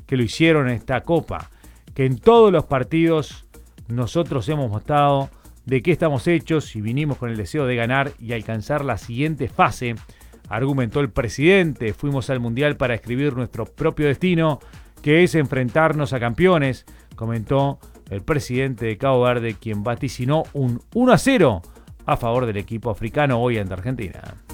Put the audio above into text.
que lo hicieron en esta Copa, que en todos los partidos nosotros hemos mostrado de qué estamos hechos y vinimos con el deseo de ganar y alcanzar la siguiente fase, argumentó el presidente. Fuimos al Mundial para escribir nuestro propio destino, que es enfrentarnos a campeones, comentó el presidente de Cabo Verde, quien vaticinó un 1-0 a favor del equipo africano hoy ante Argentina.